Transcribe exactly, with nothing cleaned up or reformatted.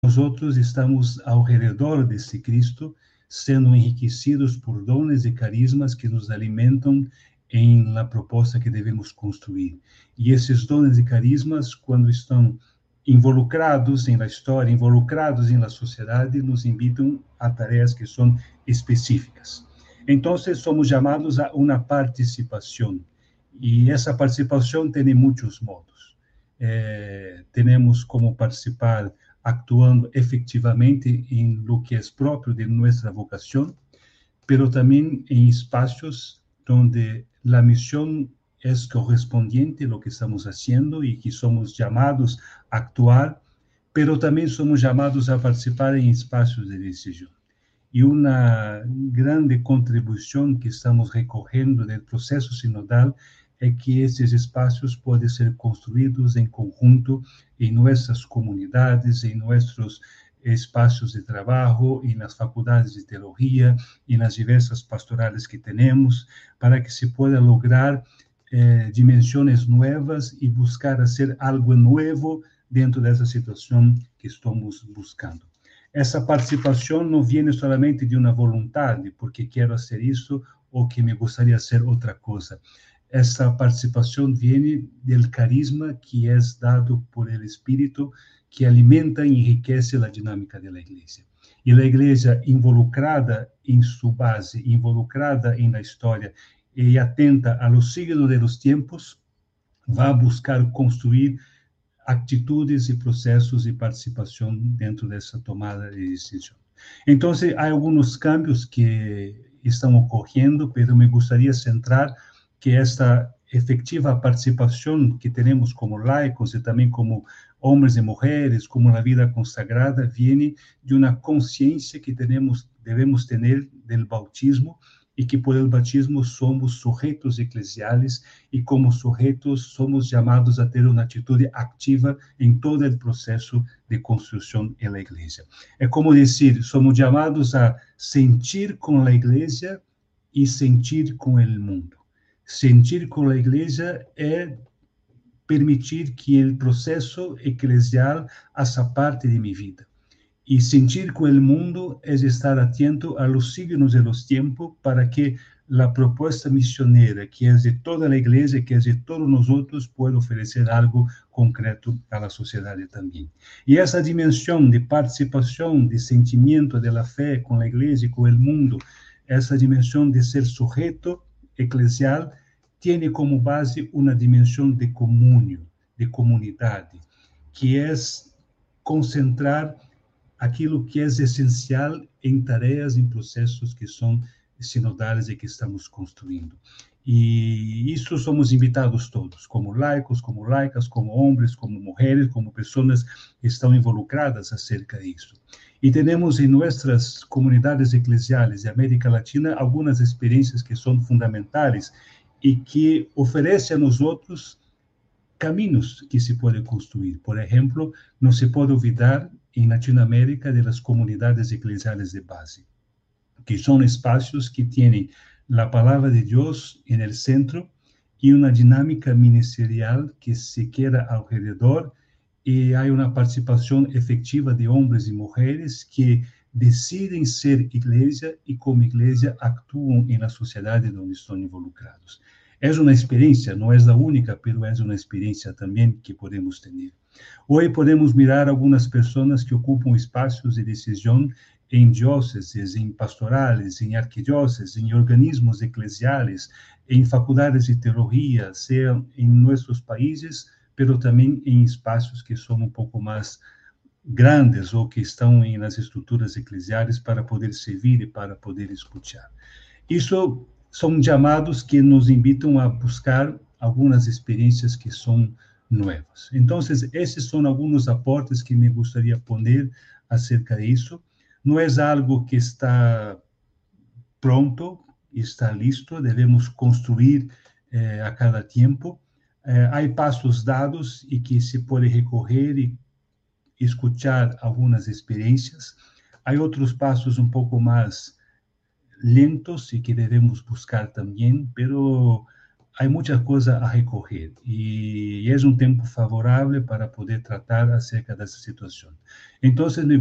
Nosotros estamos ao redor desse Cristo, sendo enriquecidos por dones e carismas que nos alimentam em la proposta que devemos construir. E esses dones e carismas, quando estão involucrados em la história, involucrados em la sociedade, nos invitam a tarefas que são específicas. Então, somos chamados a uma participação. E essa participação tem muitos modos. Eh, temos como participar actuando efectivamente em lo que é próprio de nossa vocação, pero também em espaços onde a missão é correspondiente a lo que estamos haciendo e que somos chamados a actuar, pero também somos chamados a participar em espaços de decisão. E uma grande contribuição que estamos recorrendo do processo sinodal é que esses espaços podem ser construídos em conjunto em nossas comunidades, em nossos espaços de trabalho, e nas faculdades de teologia, e nas diversas pastorais que temos, para que se possa lograr eh, dimensões novas e buscar fazer algo novo dentro dessa situação que estamos buscando. Essa participação não vem somente de uma vontade, porque quero fazer isso ou que me gostaria de ser outra coisa. Essa participação vem do carisma que é dado por el Espírito, que alimenta e enriquece a dinâmica da igreja. E a igreja involucrada em sua base, involucrada em la história e atenta a los signos de los tempos, vai buscar construir atitudes e processos de participação dentro dessa tomada de decisão. Então, há alguns cambios que estão ocorrendo, mas me gostaria de centrar que esta efetiva participação que temos como laicos e também como homens e mulheres, como na vida consagrada, vem de uma consciência que temos, devemos ter do bautismo, e que por el batismo somos sujeitos eclesiais e como sujeitos somos chamados a ter uma atitude ativa em todo o processo de construção da igreja. É como dizer, somos chamados a sentir com a igreja e sentir com o mundo. Sentir com a igreja é permitir que o processo eclesial faça parte de minha vida. E sentir com o mundo é estar atento a los signos de los tiempos para que a proposta missioneira, que é de toda a igreja, que é de todos nós outros, pueda oferecer algo concreto à sociedade também. E essa dimensão de participação, de sentimento da fé com a igreja e com o mundo, essa dimensão de ser sujeito eclesial, tem como base uma dimensão de comunhão, de comunidade, que é concentrar aquilo que é essencial em tarefas, em processos que são sinodais e que estamos construindo. E isso somos invitados todos, como laicos, como laicas, como homens, como mulheres, como pessoas que estão involucradas acerca disso. E temos em nossas comunidades eclesiais de América Latina algumas experiências que são fundamentais e que oferecem a nós outros caminhos que se podem construir. Por exemplo, não se pode olvidar em Latinoamérica das comunidades eclesiais de base, que são espaços que têm a palavra de Deus no centro e uma dinâmica ministerial que se queda ao redor, e há uma participação efetiva de homens e mulheres que decidem ser igreja e, como igreja, atuam na sociedade onde estão involucrados. É uma experiência, não é a única, mas é uma experiência também que podemos ter. Hoje podemos mirar algumas pessoas que ocupam espaços de decisão em dióceses, em pastorais, em arquidióceses, em organismos eclesiais, em faculdades de teologia, seja em nossos países, mas também em espaços que são um pouco mais grandes ou que estão nas estruturas eclesiais para poder servir e para poder escutar. Isso são chamados que nos invitam a buscar algumas experiências que são novas. Então, esses são alguns aportes que me gostaria de poner acerca disso. Não é algo que está pronto, está listo, devemos construir eh, a cada tempo. Eh, há passos dados e que se pode recorrer e escutar algumas experiências. Há outros passos um pouco mais lentos e que devemos buscar também, pero há muita coisa a recorrer e é um tempo favorável para poder tratar acerca dessa situação. Então, me